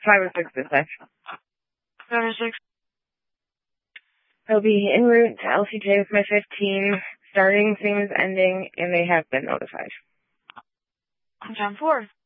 506 dispatch. 506. They'll be en route to LCJ with my 15, starting same as ending, and they have been notified. John 4.